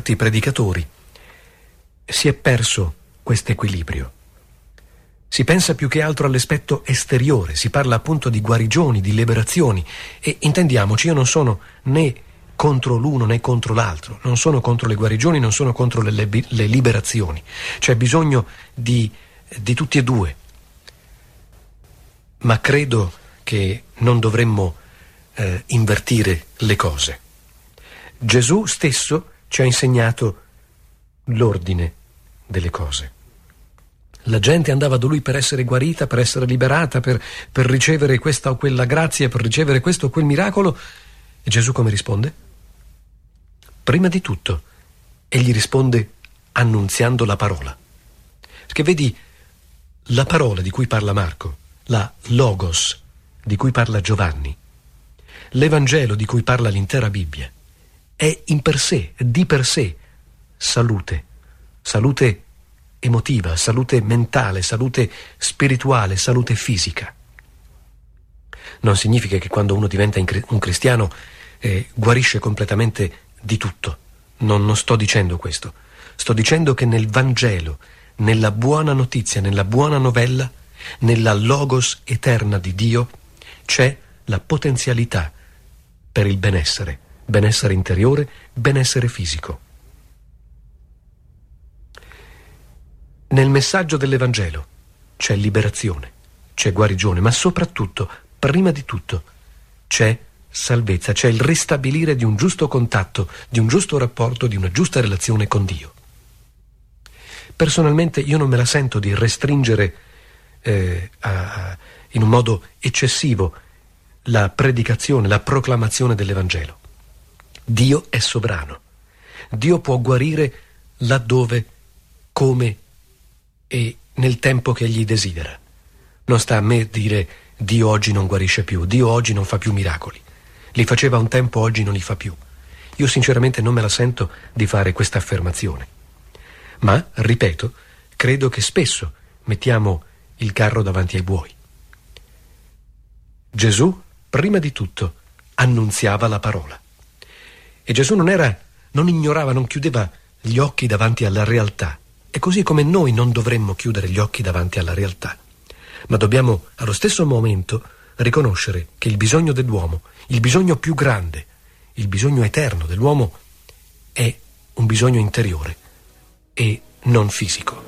molti predicatori si è perso questo equilibrio. Si pensa più che altro all'aspetto esteriore, si parla appunto di guarigioni, di liberazioni, e intendiamoci, io non sono né contro l'uno né contro l'altro, non sono contro le guarigioni, non sono contro le liberazioni. C'è bisogno di tutti e due, ma credo che non dovremmo invertire le cose. Gesù stesso ci ha insegnato l'ordine delle cose. La gente andava da lui per essere guarita, per essere liberata, per ricevere questa o quella grazia, per ricevere questo o quel miracolo. E Gesù come risponde? Prima di tutto, egli risponde annunziando la parola. Perché vedi, la parola di cui parla Marco, la Logos di cui parla Giovanni, l'Evangelo di cui parla l'intera Bibbia, è in per sé, di per sé, salute emotiva, salute mentale, salute spirituale, salute fisica. Non significa che quando uno diventa un cristiano guarisce completamente di tutto. Non sto dicendo questo. Sto dicendo che nel Vangelo, nella buona notizia, nella buona novella, nella Logos eterna di Dio, c'è la potenzialità per il benessere interiore, benessere fisico. Nel messaggio dell'Evangelo c'è liberazione, c'è guarigione, ma soprattutto, prima di tutto, c'è salvezza, c'è il ristabilire di un giusto contatto, di un giusto rapporto, di una giusta relazione con Dio. Personalmente io non me la sento di restringere in un modo eccessivo la predicazione, la proclamazione dell'Evangelo. Dio è sovrano. Dio può guarire laddove, come e nel tempo che egli desidera. Non sta a me dire Dio oggi non guarisce più, Dio oggi non fa più miracoli. Li faceva un tempo, oggi non li fa più. Io sinceramente non me la sento di fare questa affermazione. Ma, ripeto, credo che spesso mettiamo il carro davanti ai buoi. Gesù, prima di tutto, annunziava la parola. E Gesù non ignorava, non chiudeva gli occhi davanti alla realtà. E così come noi non dovremmo chiudere gli occhi davanti alla realtà, ma dobbiamo allo stesso momento riconoscere che il bisogno dell'uomo, il bisogno più grande, il bisogno eterno dell'uomo è un bisogno interiore e non fisico.